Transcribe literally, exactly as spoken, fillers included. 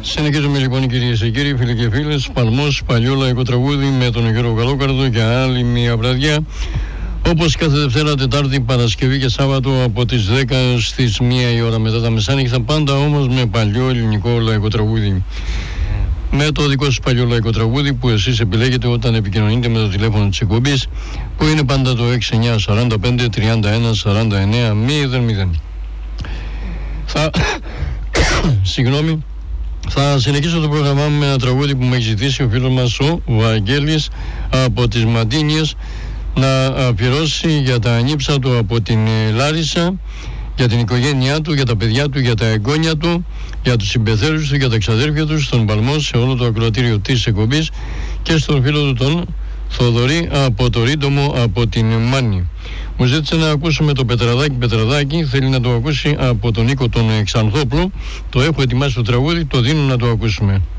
Συνεχίζουμε λοιπόν, κυρίες και κύριοι, φίλοι και φίλες. Παλμός, παλιό λαϊκό τραγούδι με τον Γιώργο Καλόκαρδο για άλλη μια βραδιά. Όπως κάθε Δευτέρα, Τετάρτη, Παρασκευή και Σάββατο από τις δέκα στις μία η ώρα μετά τα μεσάνυχτα. Πάντα όμως με παλιό ελληνικό λαϊκό τραγούδι. Με το δικό σας παλιό λαϊκό τραγούδι που εσείς επιλέγετε όταν επικοινωνείτε με το τηλέφωνο της εκπομπής, που είναι πάντα το έξι εννιά σαράντα πέντε τριάντα ένα σαράντα εννέα μηδέν μηδέν. Θα... Συγγνώμη. Θα συνεχίσω το πρόγραμμά μου με ένα τραγούδι που μου έχει ζητήσει ο φίλος μας ο Βαγγέλης από τις Μαντίνιες να αφιερώσει για τα ανήψα του από την Λάρισα, για την οικογένειά του, για τα παιδιά του, για τα εγγόνια του, για τους συμπεθέρους του, για τα ξαδέρφια του, στον Παλμό, σε όλο το ακροατήριο της εκπομπής και στον φίλο του τον Θοδωρή από το Ρίτομο από την Μάνη. Μου ζήτησε να ακούσουμε το Πετραδάκι Πετραδάκι, θέλει να το ακούσει από τον Νίκο τον Ξανθόπλο. Το έχω ετοιμάσει το τραγούδι, το δίνω να το ακούσουμε.